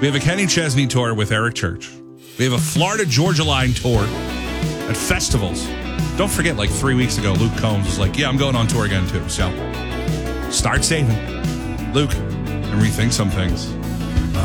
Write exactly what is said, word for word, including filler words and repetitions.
We have a Kenny Chesney tour with Eric Church. We have a Florida Georgia Line tour at festivals. Don't forget, like three weeks ago, Luke Combs was like, yeah, I'm going on tour again too. So start saving, Luke, and rethink some things.